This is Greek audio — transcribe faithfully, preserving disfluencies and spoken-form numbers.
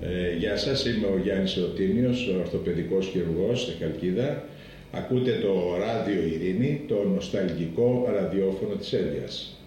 Ε, γεια σας, είμαι ο Γιάννης Εωτήμιος, ορθοπαιδικός χειρουργός στη Χαλκίδα. Ακούτε το Ράδιο Ειρήνη, το νοσταλγικό ραδιόφωνο της Εύβοιας.